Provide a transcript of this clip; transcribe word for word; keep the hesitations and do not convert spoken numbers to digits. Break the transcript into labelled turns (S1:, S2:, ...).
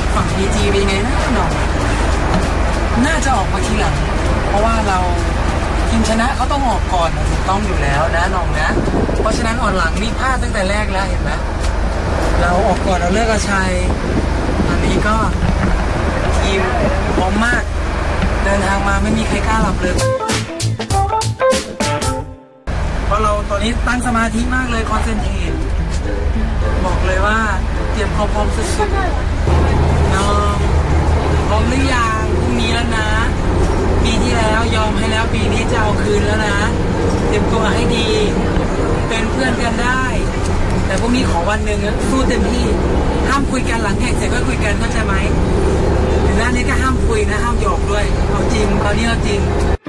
S1: ฝั่งพีจีเป็นไงนะหน่อยน่าจะออกมาทีหลังเพราะว่าเราทีมชนะเขาต้องออกก่อนถูกต้องอยู่แล้วนะน้องนะเพราะฉะนั้นอ่อนหลังนี่พลาดตั้งแต่แรกแล้วเห็นไหมเราออกก่อนเราเลิกกับชัยอันนี้ก็ทีมพร้อมมากเดินทางมาไม่มีใครกล้าหลับเลยเพราะเราตอนนี้ตั้งสมาธิมากเลยคอนเซนเทรตบอกเลยว่าเตรียมพร้อมๆสุดๆน้องพร้อมหรือยังพรุ่งนี้แล้วนะปีที่แล้วยอมให้แล้วปีนี้จะเอาคืนแล้วนะเตรียมตัวให้ดีเป็นเพื่อนกันได้แต่พรุ่งนี้ขอวันหนึ่งสู้เต็มที่ห้ามคุยกันหลังแข่งเสร็จก็คุยกันเข้าใจไหมถึงหน้านี้ก็ห้ามคุยนะห้ามหยอกด้วยเอาจริงตอนนี้เอาจริง